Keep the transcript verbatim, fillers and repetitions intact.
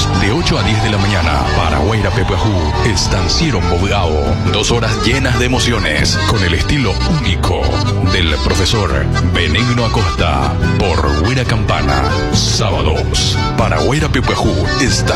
sábados, de ocho a diez de la mañana, para Guairapepuajú, Estanciero Mobgao. Dos horas llenas de emociones, con el estilo único del profesor Benigno Acosta, por Guaira Campana. Sábados, para Guairapepuajú, Estanciero